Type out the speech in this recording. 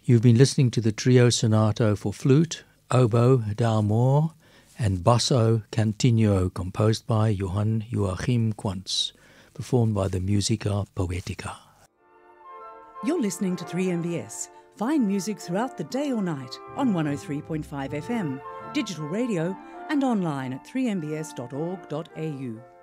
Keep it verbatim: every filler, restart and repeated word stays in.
You've been listening to the Trio Sonato for flute, oboe, d'amore, and basso continuo, composed by Johann Joachim Quantz, performed by the Musica Poetica. You're listening to three M B S. Find music throughout the day or night on one oh three point five F M, digital radio, and online at three m b s dot org dot a u.